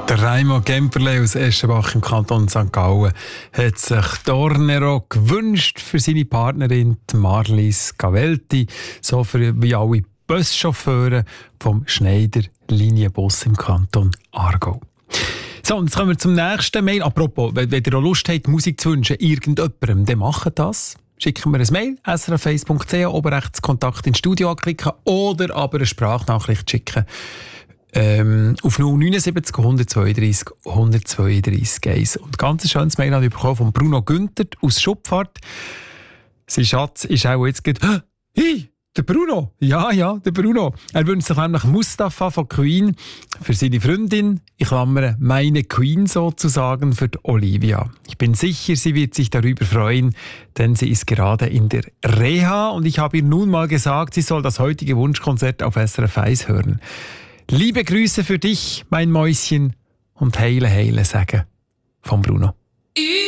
Der Raimo Gemperle aus Eschenbach im Kanton St. Gallen hat sich Tornero gewünscht für seine Partnerin Marlies Gavelti, so wie alle Buschauffeure vom Schneider Linienbus im Kanton Aargau. So, und jetzt kommen wir zum nächsten Mail. Apropos, wenn ihr auch Lust habt, Musik zu wünschen, irgendjemandem, dann macht das. Schicken wir ein Mail, srf1.ch, oben rechts Kontakt ins Studio anklicken oder aber eine Sprachnachricht schicken. Auf 079 132 132 1. Und ganz ein schönes Mail habe ich bekommen von Bruno Günther aus Schupfart. Sein Schatz ist auch jetzt gerade, hey, der Bruno! Ja, der Bruno. Er wünscht sich nämlich Mustafa von Queen für seine Freundin, ich klammere meine Queen sozusagen, für die Olivia. Ich bin sicher, sie wird sich darüber freuen, denn sie ist gerade in der Reha und ich habe ihr nun mal gesagt, sie soll das heutige Wunschkonzert auf SRF 1 hören. Liebe Grüße für dich, mein Mäuschen, und heile sagen von Bruno.